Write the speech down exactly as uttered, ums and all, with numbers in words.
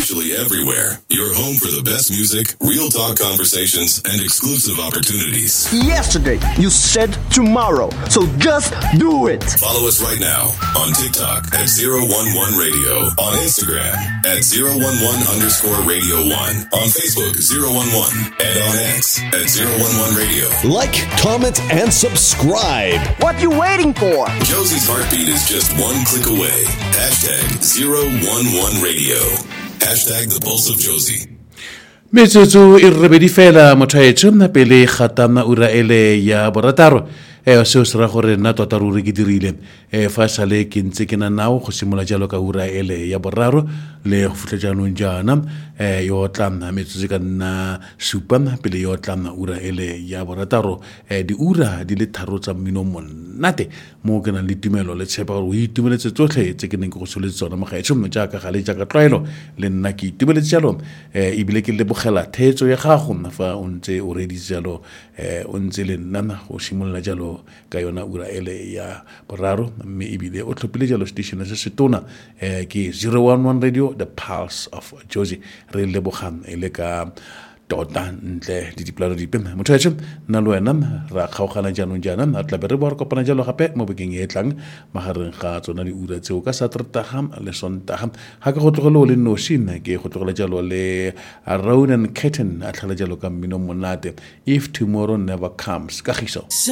virtually everywhere. Your home for the best music, real talk conversations, and exclusive opportunities. Yesterday, you said tomorrow, so just do it. Follow us right now on TikTok at zero one one radio, on Instagram at zero one one underscore radio one, on Facebook zero one one, and on X at zero one one radio. Like, comment, and subscribe. What you waiting for? Josie's heartbeat is just one click away. Hashtag zero one one radio. Hashtag the pulse of Josie. Metsotso e rebedi fela mothaetso na pele khatana ura ele ya borataro e se se ra gore nna tota ruri ke dirile e fa sale ke ntse ke na nao go simola jalo ka ura ele ya boraro le go futla jaanong jana e yo tlamna metsotso ka nna supa pele yo tlamna ura ele ya borataro e di ura di le tharo tsa mmino monate mo ke na le tumelo le tshepa gore o itumeletse tsotlhe tse ke neng go soletse tsona magaetso mo jaaka ga le jaaka tlwaelo le nna ke itumeletse jalo e ibile ke le bogela thetso ya gago fa o ntse o reditse jalo e o ntse le nna go simolla jalo ka yona ura ele ya boraro mme ibile o tlhopile jalo station se se tona eh ke zero one one radio, the pulse of Josie re le bogang ele ka tota ntle di diplano di pem motho etše nna le wena ra kgaogana jaanong jana a tla be re bo re kopana jalo gape mo bekeng e tlang magareng ga tsona di ura tseo ka Saterdag le Sondag ga ke go tlogela o le noši nna ke go tlogela jalo le Ronan Keaton a tlhala jalo ka mmino monate If Tomorrow Never Comes kagišo.